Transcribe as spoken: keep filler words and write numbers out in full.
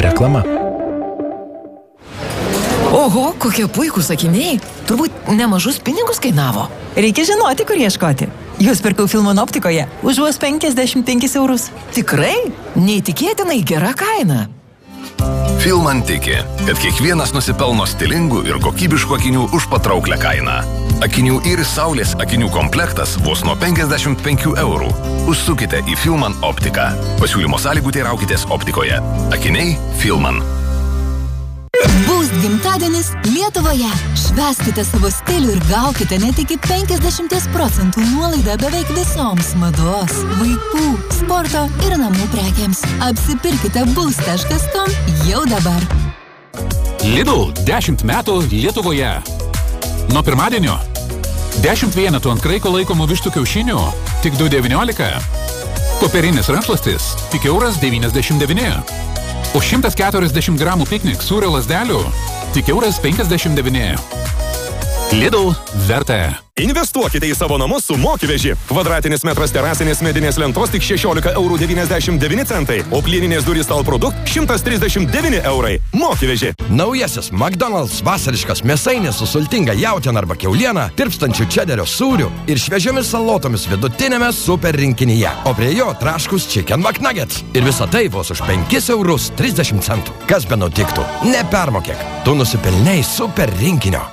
Reklama. Oho, kokie puikūs akiniai. Turbūt nemažus pinigus kainavo. Reikia žinoti, kur ieškoti. Juos pirkau Filmon optikoje už vos penkiasdešimt penkis eurus. Tikrai? Neįtikėtinai gera kaina. Filman tiki, kad kiekvienas nusipelno stilingų ir kokybiškų akinių už patrauklę kainą. Akinių Iris Saulės akinių komplektas vos nuo penkiasdešimt penkių eurų. Užsukite į Filman optiką. Pasiūlymo sąlygų teiraukitės optikoje. Akiniai Filman. Boost gimtadienis Lietuvoje. Švęskite savo stilių ir gaukite net iki penkiasdešimt procentų nuolaidą beveik visoms mados, vaikų, sporto ir namų prekiams. Apsipirkite boost taškas com jau dabar. Lidl dešimt metų Lietuvoje. Nuo pirmadienio dešimt vienetų ant kraiko laikomų vištų kiaušinių tik du devyniolika. Popierinis rankšluostis tik euras devyniasdešimt devyni. O šimtas keturiasdešimt gramų piknik sūrio lazdelių tik euras penkiasdešimt devyni. Lidl verta. Investuokite į savo namus su Mokiveži. Kvadratinis metras terasinės medinės lentos tik šešiolika eurų devyniasdešimt devyni centai, o plieninės durys Tal produkt šimtas trisdešimt devyni eurai. Mokiveži. Naujasis McDonald's vasariškas mėsainis su sultinga jautiena arba kiauliena, tirpstančių čederio sūrių ir šviežiomis salotomis vidutinėme super rinkinyje. O prie jo traškus Chicken McNuggets. Ir visa tai vos už penkis eurus trisdešimt centų. Kas be nutiktų? Nepermokėk. Tu nusipelnei super rinkinio.